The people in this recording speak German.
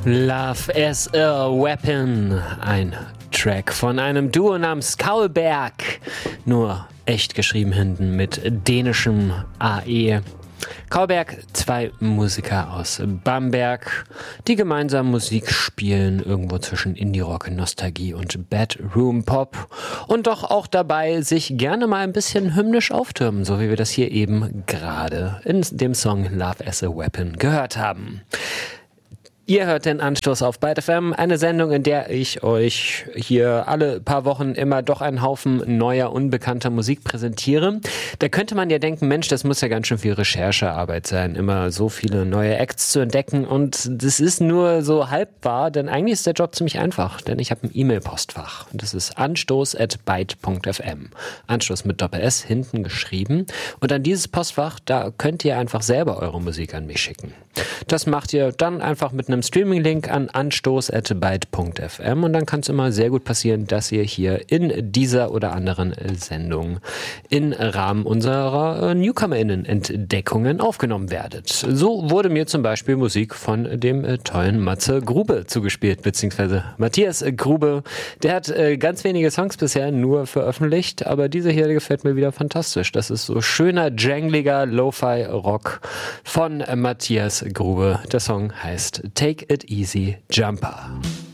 Love as a Weapon, ein Track von einem Duo namens Kaulberg, nur echt geschrieben hinten mit dänischem AE. Kaulberg, zwei Musiker aus Bamberg, die gemeinsam Musik spielen, irgendwo zwischen Indie-Rock, Nostalgie und Bedroom Pop und doch auch dabei sich gerne mal ein bisschen hymnisch auftürmen, so wie wir das hier eben gerade in dem Song Love as a Weapon gehört haben. Ihr hört den Anstoß auf Byte FM, eine Sendung, in der ich euch hier alle paar Wochen immer doch einen Haufen neuer, unbekannter Musik präsentiere. Da könnte man ja denken, Mensch, das muss ja ganz schön viel Recherchearbeit sein, immer so viele neue Acts zu entdecken, und das ist nur so halb wahr, denn eigentlich ist der Job ziemlich einfach, denn ich habe ein E-Mail-Postfach und das ist anstoß@byte.fm. Anstoß mit Doppel-S hinten geschrieben, und an dieses Postfach, da könnt ihr einfach selber eure Musik an mich schicken. Das macht ihr dann einfach mit einem Streaming-Link an anstoß@byte.fm, und dann kann es immer sehr gut passieren, dass ihr hier in dieser oder anderen Sendung im Rahmen unserer NewcomerInnen-Entdeckungen aufgenommen werdet. So wurde mir zum Beispiel Musik von dem tollen Matze Grube zugespielt, beziehungsweise Matthias Grube. Der hat ganz wenige Songs bisher nur veröffentlicht, aber diese hier gefällt mir wieder fantastisch. Das ist so schöner, jangliger Lo-Fi-Rock von Matthias Grube. Der Song heißt Take It Easy Jumper.